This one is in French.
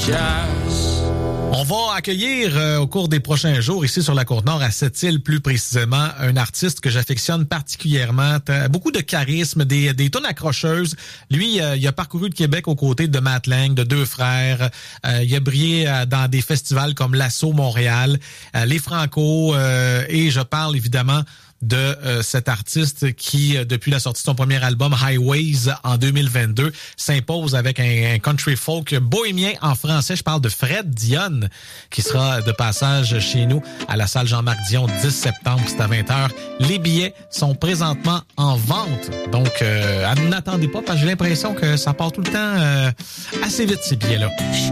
jazz. On va accueillir au cours des prochains jours, ici sur la Côte-Nord, à Sept-Îles plus précisément, un artiste que j'affectionne particulièrement. Beaucoup de charisme, des tunes accrocheuses. Lui, il a parcouru le Québec aux côtés de Matt Lang, de Deux Frères. Il a brillé dans des festivals comme l'Assaut Montréal, les Franco, et je parle évidemment de cet artiste qui, depuis la sortie de son premier album Highways en 2022, s'impose avec un country folk bohémien en français. Je parle de Fred Dionne, qui sera de passage chez nous à la salle Jean-Marc Dion 10 septembre, c'est à 20h. Les billets sont présentement en vente, donc n'attendez pas, parce que j'ai l'impression que ça part tout le temps assez vite, ces billets-là.